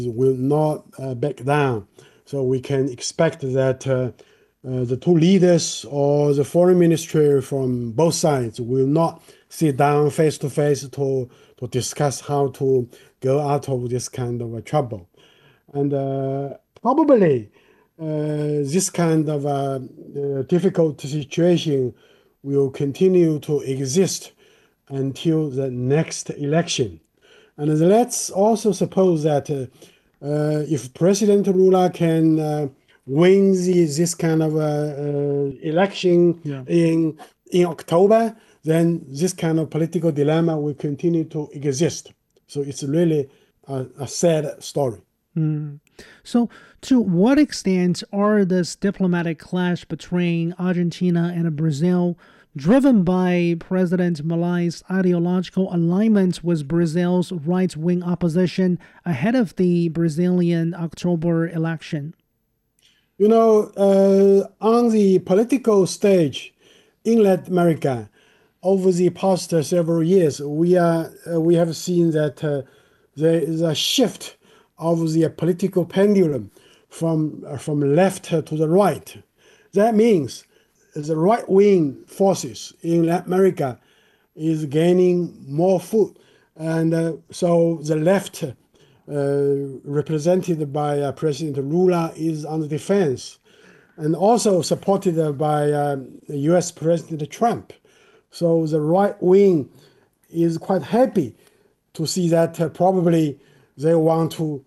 will not back down. So we can expect that the two leaders or the foreign ministry from both sides will not sit down face to face to discuss how to go out of this kind of trouble. And probably this kind of difficult situation will continue to exist until the next election. And let's also suppose that if President Lula can win this kind of election Yeah. in October, then this kind of political dilemma will continue to exist. So it's really a sad story. So, to what extent are this diplomatic clash between Argentina and Brazil driven by President Milei's ideological alignment with Brazil's right wing opposition ahead of the Brazilian October election? You know, on the political stage in Latin America, over the past several years, we have seen that there is a shift of the political pendulum from left to the right. That means the right-wing forces in Latin America is gaining more foot, and so the left, represented by President Lula, is on the defense, and also supported by U.S. President Trump. So the right wing is quite happy to see that probably they want to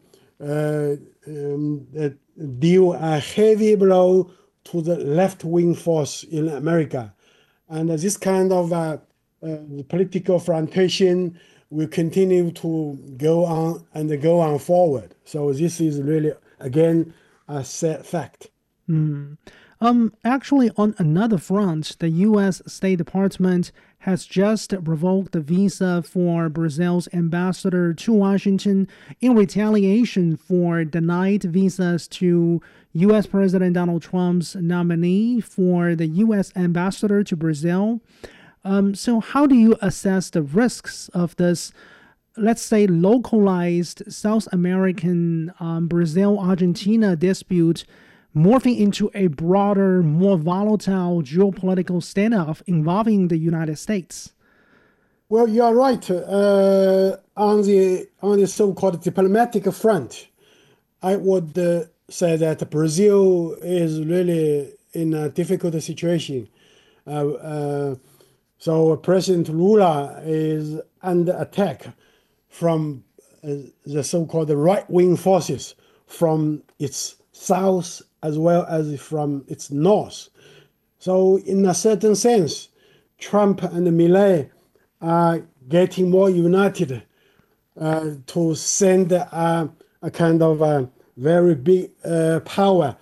deal a heavy blow to the left-wing force in America. And this kind of political frontation will continue to go on and go on forward. So this is really, again, a sad fact. Actually, on another front, the U.S. State Department has just revoked the visa for Brazil's ambassador to Washington in retaliation for denied visas to U.S. President Donald Trump's nominee for the U.S. ambassador to Brazil. So, how do you assess the risks of this, let's say, localized South American Brazil Argentina dispute morphing into a broader, more volatile geopolitical standoff involving the United States? Well, you are right. On the so-called diplomatic front, I would say that Brazil is really in a difficult situation. So President Lula is under attack from the so-called right-wing forces from its south as well as from its north. So in a certain sense, Trump and Milei are getting more united to send a kind of a very big power,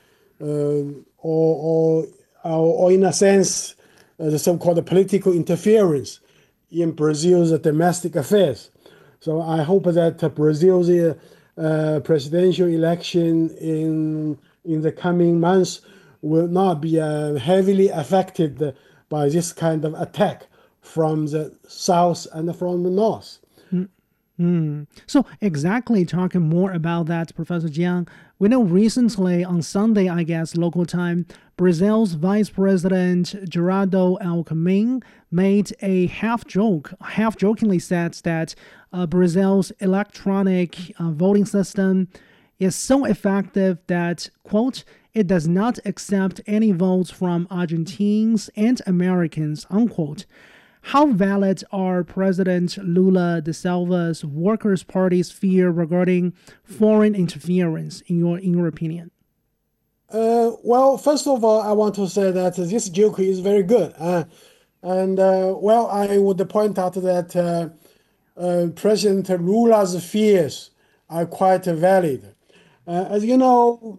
or in a sense, the so-called political interference in Brazil's domestic affairs. So I hope that Brazil's presidential election in the coming months will not be heavily affected by this kind of attack from the south and from the north. So exactly talking more about that, Professor Jiang, we know recently on Sunday, I guess, local time, Brazil's Vice President Geraldo Alckmin made a half-jokingly said that Brazil's electronic voting system is so effective that, quote, it does not accept any votes from Argentines and Americans, unquote. How valid are President Lula da Silva's Workers' Party's fear regarding foreign interference, in your opinion? Well, first of all, I want to say that this joke is very good. Well, I would point out that President Lula's fears are quite valid. As you know,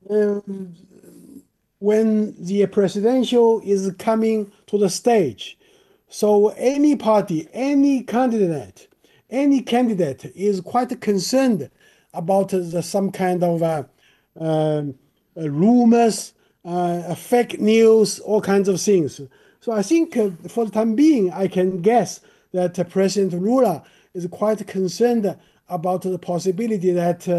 when the presidential is coming to the stage, so any party, any candidate is quite concerned about some kind of rumors, fake news, all kinds of things. So I think for the time being, I can guess that President Lula is quite concerned about the possibility that